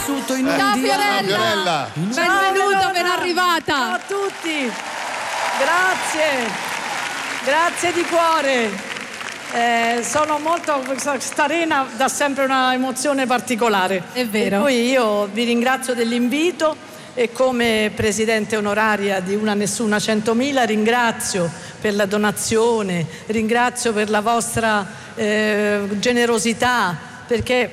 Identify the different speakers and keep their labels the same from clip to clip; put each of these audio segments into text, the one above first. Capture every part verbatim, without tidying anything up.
Speaker 1: vissuto in un
Speaker 2: Ciao
Speaker 1: dia-
Speaker 2: Fiorella.
Speaker 3: Ciao, Fiorella.
Speaker 2: Benvenuta, ben arrivata.
Speaker 1: Ciao a tutti. Grazie. Grazie di cuore. Eh, sono molto, questa arena dà sempre una emozione particolare.
Speaker 2: È vero.
Speaker 1: Per cui io vi ringrazio dell'invito e come presidente onoraria di Una Nessuna centomila ringrazio per la donazione, ringrazio per la vostra eh, generosità, perché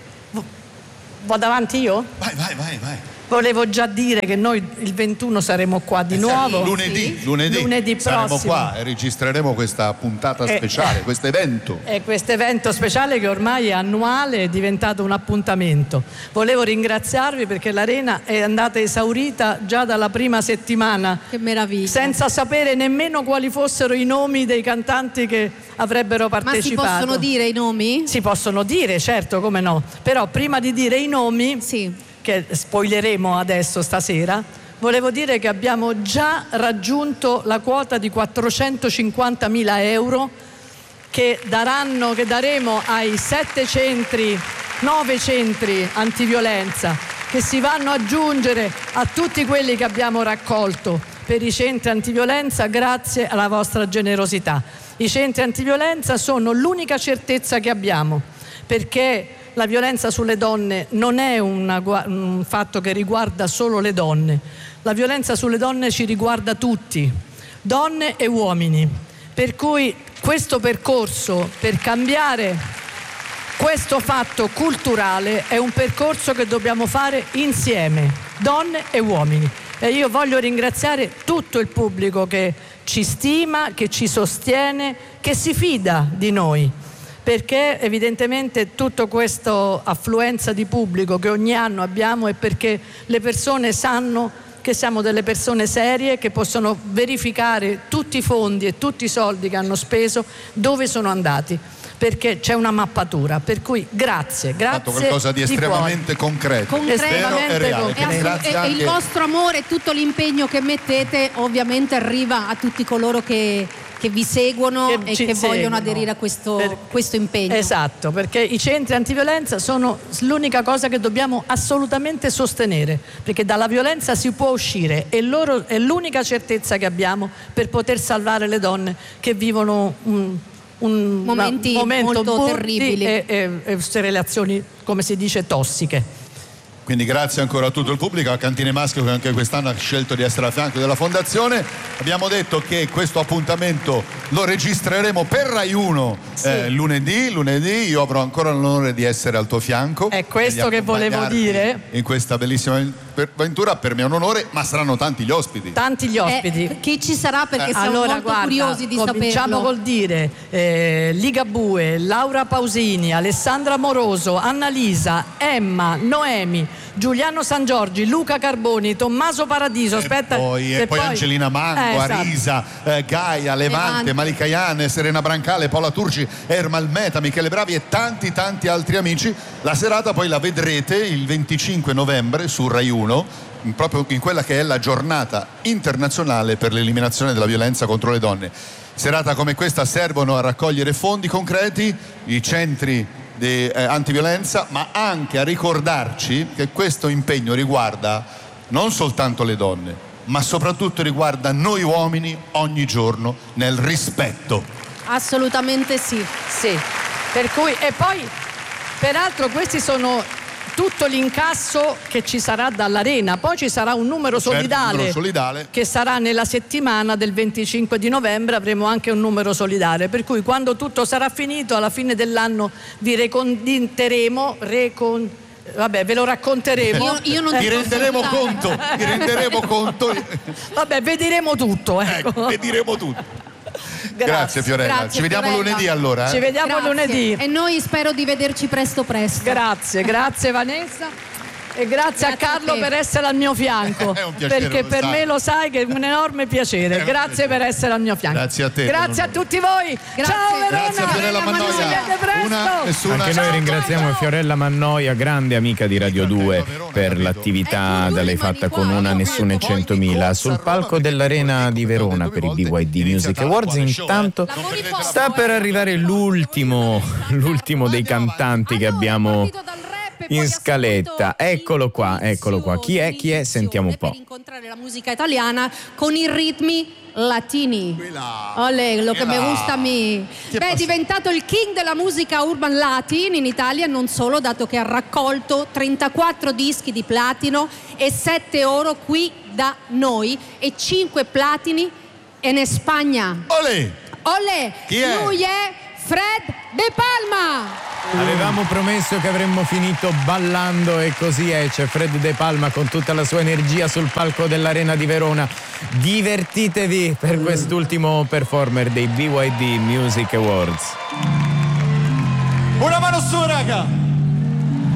Speaker 1: vado avanti io?
Speaker 3: Vai, vai, vai, vai.
Speaker 1: Volevo già dire che noi il ventuno saremo qua di nuovo.
Speaker 3: Lunedì,
Speaker 1: Sì.
Speaker 3: lunedì,
Speaker 1: lunedì
Speaker 3: saremo
Speaker 1: prossimo.
Speaker 3: qua e registreremo questa puntata
Speaker 1: Eh,
Speaker 3: speciale,
Speaker 1: eh.
Speaker 3: questo evento.
Speaker 1: È questo evento speciale che ormai è annuale, è diventato un appuntamento. Volevo ringraziarvi perché l'arena è andata esaurita già dalla prima settimana,
Speaker 2: Che meraviglia.
Speaker 1: senza sapere nemmeno quali fossero i nomi dei cantanti che avrebbero
Speaker 2: Ma si
Speaker 1: partecipato.
Speaker 2: possono dire i nomi?
Speaker 1: Si possono dire, certo, come no. Però prima di dire i nomi,
Speaker 2: Sì.
Speaker 1: che spoileremo adesso stasera, volevo dire che abbiamo già raggiunto la quota di quattrocentocinquantamila euro che daranno, che daremo ai sette centri, nove centri antiviolenza, che si vanno ad aggiungere a tutti quelli che abbiamo raccolto per i centri antiviolenza grazie alla vostra generosità. I centri antiviolenza sono l'unica certezza che abbiamo, perché la violenza sulle donne non è una, un fatto che riguarda solo le donne. La violenza sulle donne ci riguarda tutti, donne e uomini. Per cui questo percorso per cambiare questo fatto culturale è un percorso che dobbiamo fare insieme, donne e uomini. E io voglio ringraziare tutto il pubblico che ci stima, che ci sostiene, che si fida di noi. Perché evidentemente tutta questa affluenza di pubblico che ogni anno abbiamo è perché le persone sanno che siamo delle persone serie, che possono verificare tutti i fondi e tutti i soldi che hanno speso dove sono andati, perché c'è una mappatura. Per cui grazie, grazie.
Speaker 3: Fatto qualcosa di estremamente concreto,
Speaker 2: Concreto.
Speaker 3: vero e reale.
Speaker 1: E
Speaker 2: E, assolut-
Speaker 3: Grazie
Speaker 2: e- e il
Speaker 3: anche-
Speaker 2: vostro amore e tutto l'impegno che mettete ovviamente arriva a tutti coloro che, che vi seguono
Speaker 1: Che
Speaker 2: e
Speaker 1: ci
Speaker 2: che vogliono
Speaker 1: seguono.
Speaker 2: aderire a questo,
Speaker 1: Per-
Speaker 2: questo impegno.
Speaker 1: Esatto, perché i centri antiviolenza sono l'unica cosa che dobbiamo assolutamente sostenere, perché dalla violenza si può uscire e loro è l'unica certezza che abbiamo per poter salvare le donne che vivono un, un
Speaker 2: Momenti
Speaker 1: un momento
Speaker 2: molto
Speaker 1: brutti
Speaker 2: terribili.
Speaker 1: e, e, e queste relazioni, come si dice, tossiche.
Speaker 3: Quindi grazie ancora a tutto il pubblico, a Cantine Maschio che anche quest'anno ha scelto di essere a fianco della fondazione. Abbiamo detto che questo appuntamento lo registreremo per Rai uno
Speaker 1: Sì.
Speaker 3: eh, lunedì, lunedì io avrò ancora l'onore di essere al tuo fianco.
Speaker 1: È questo
Speaker 3: e di
Speaker 1: che volevo
Speaker 3: accompagnarti
Speaker 1: dire.
Speaker 3: In questa bellissima avventura, per me è un onore, ma saranno tanti gli ospiti.
Speaker 1: Tanti gli ospiti.
Speaker 2: Eh, chi ci sarà? Perché siamo
Speaker 1: Allora,
Speaker 2: molto
Speaker 1: guarda,
Speaker 2: curiosi di
Speaker 1: cominciamo
Speaker 2: saperlo.
Speaker 1: col dire eh, Liga Bue, Laura Pausini, Alessandra Moroso, Annalisa, Emma, Noemi, Giuliano San Giorgi, Luca Carboni, Tommaso Paradiso, aspetta,
Speaker 3: E poi, e
Speaker 1: e
Speaker 3: poi Angelina Mango,
Speaker 1: Eh, esatto.
Speaker 3: Arisa, eh, Gaia, Levante,
Speaker 2: Levante.
Speaker 3: Malika Iane, Serena Brancale, Paola Turci, Ermal Meta, Michele Bravi e tanti tanti altri amici. La serata poi la vedrete il venticinque novembre su Rai uno, in- proprio in quella che è la giornata internazionale per l'eliminazione della violenza contro le donne. Serata come questa servono a raccogliere fondi concreti, i centri di eh, antiviolenza, ma anche a ricordarci che questo impegno riguarda non soltanto le donne, ma soprattutto riguarda noi uomini ogni giorno nel rispetto.
Speaker 2: Assolutamente sì.
Speaker 1: Sì, per cui e poi peraltro questi sono tutto l'incasso che ci sarà dall'arena, poi ci sarà un numero
Speaker 3: Certo,
Speaker 1: solidale,
Speaker 3: numero solidale.
Speaker 1: che sarà nella settimana del venticinque di novembre, avremo anche un numero solidale, per cui quando tutto sarà finito alla fine dell'anno vi reconteremo recon... vabbè ve lo racconteremo.
Speaker 2: Io, io non
Speaker 3: Ti
Speaker 2: ti posso
Speaker 3: renderemo
Speaker 2: aiutare.
Speaker 3: conto, ti renderemo conto.
Speaker 1: Vabbè, vedremo tutto, ecco.
Speaker 3: Ecco, e diremo tutto. Grazie Fiorella,
Speaker 2: Grazie,
Speaker 3: ci vediamo
Speaker 2: Fiorella.
Speaker 3: lunedì allora. eh?
Speaker 1: Ci vediamo
Speaker 2: Grazie.
Speaker 1: lunedì.
Speaker 2: E noi spero di vederci presto presto.
Speaker 1: Grazie, grazie Vanessa. E grazie,
Speaker 2: Grazie
Speaker 1: a Carlo
Speaker 2: a te.
Speaker 1: per essere al mio fianco.
Speaker 3: È un piacere,
Speaker 1: perché
Speaker 3: lo
Speaker 1: per
Speaker 3: sai.
Speaker 1: me lo sai che è un enorme piacere.
Speaker 3: È un
Speaker 1: Grazie
Speaker 3: piacere.
Speaker 1: per essere al mio fianco.
Speaker 3: Grazie a te.
Speaker 1: Grazie a tutti voi.
Speaker 2: Grazie.
Speaker 1: Ciao Verona.
Speaker 3: Grazie a Fiorella
Speaker 1: Ci
Speaker 3: Mannoia.
Speaker 1: vediamo presto.
Speaker 3: Una, nessuna.
Speaker 4: Anche noi ringraziamo Fiorella Mannoia, grande amica di Radio due, per l'attività da lei fatta con Una Nessuna e centomila sul palco dell'Arena di Verona per i B Y D Music Awards. Intanto sta per arrivare l'ultimo, l'ultimo dei cantanti che abbiamo in scaletta. Eccolo qua, eccolo qua. Chi è? Chi è? Sentiamo un po'.
Speaker 2: Per incontrare la musica italiana con i ritmi latini. Olè, lo che mi gusta a me. Beh, è diventato il king della musica urban latin in Italia, non solo, dato che ha raccolto trentaquattro dischi di platino e sette oro qui da noi e cinque platini in Spagna.
Speaker 3: Olè!
Speaker 2: Olè!
Speaker 3: Chi è?
Speaker 2: Lui è Fred De Palma.
Speaker 4: Avevamo promesso che avremmo finito ballando e così è. C'è Fred De Palma con tutta la sua energia sul palco dell'Arena di Verona. Divertitevi per quest'ultimo performer dei B Y D Music Awards.
Speaker 5: Una mano su, raga!